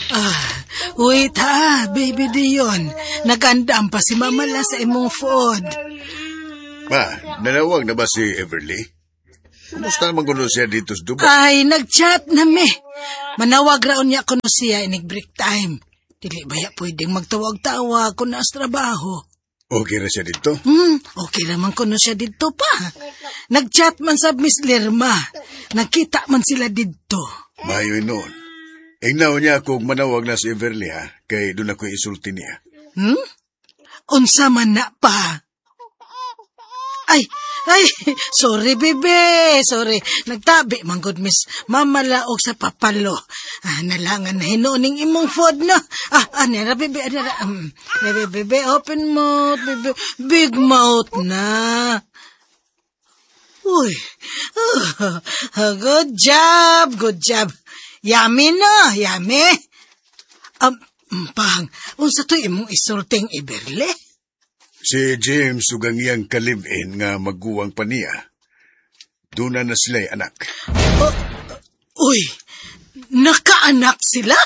Wait ha, baby Dion. Nagandam pa si Mamala sa imong food. Nanawag na ba si Everly? Kumusta naman kuno siya dito sa Dubai? Ay, nag-chat na me. Manawag raon niya kuno siya inig break time. Dili baya pwedeng magtawag-tawag kung naas trabaho. Okay ra siya dito? Okay naman kuno siya dito pa. Nag-chat man sa Miss Lerma. Nagkita man sila dito. Mayo noon. Ingnaw niya kung manawag na si Everly ha, kay doon ako isulti niya. Unsa man na pa. Ay, sorry bebe, sorry. Nagtabi man good Miss Mamalaog sa papalo. Nalangan na hinuning imong food na. Anira bebe, bebe, open mouth, bebe, big mouth na. Uy, good job. Yummy na, yummy. Pang, unsa to imong isulting Iberle? Si James sugang iyang kalib-in nga maguwang pa niya. Duna na sila'y anak. Uy, nakaanak sila?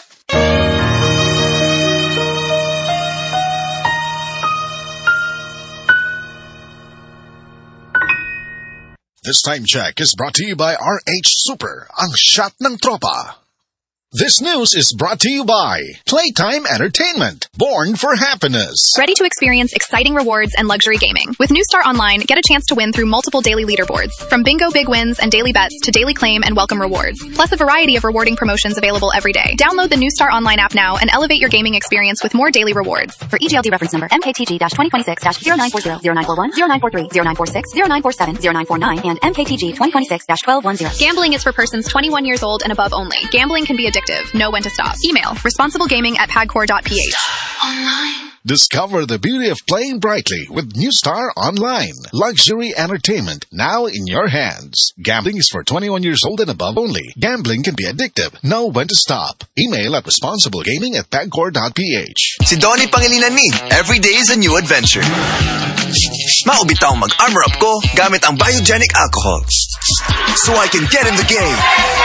This time check is brought to you by RH Super, ang shot ng tropa. This news is brought to you by Playtime Entertainment, born for happiness. Ready to experience exciting rewards and luxury gaming. With New Star Online, get a chance to win through multiple daily leaderboards. From bingo big wins and daily bets to daily claim and welcome rewards. Plus a variety of rewarding promotions available every day. Download the New Star Online app now and elevate your gaming experience with more daily rewards. For EGLD reference number MKTG-2026-0940, 0941, 0943, 0946, 0947, 0949, and MKTG 2026-1210. Gambling is for persons 21 years old and above only. Gambling can be addictive. Know when to stop. Email responsiblegaming@pagcor.ph. Online. Discover the beauty of playing brightly with New Star Online. Luxury entertainment now in your hands. Gambling is for 21 years old and above only. Gambling can be addictive. Know when to stop. Email at responsiblegaming@pagcor.ph. Si Donnie Pangilinan ni. Every day is a new adventure. Maubitaw mag-armor up ko gamit ang biogenic alcohol. So I can get in the game.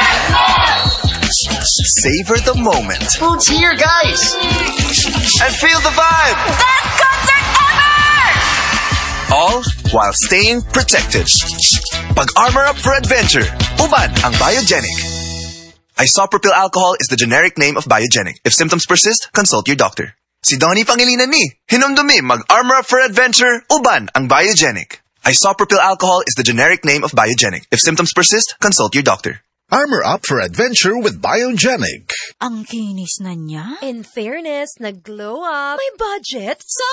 Savor the moment. Food's here, guys! And feel the vibe. Best concert ever! All while staying protected. Pag-armor up for adventure. Uban ang biogenic. Isopropyl alcohol is the generic name of biogenic. If symptoms persist, consult your doctor. Si Donnie Pangilinan ni. Hinumdumi mag-armor up for adventure. Uban ang biogenic. Isopropyl alcohol is the generic name of biogenic. If symptoms persist, consult your doctor. Armor up for adventure with Biogenic. Ang kinis na niya. In fairness, nag-glow up. May budget. So,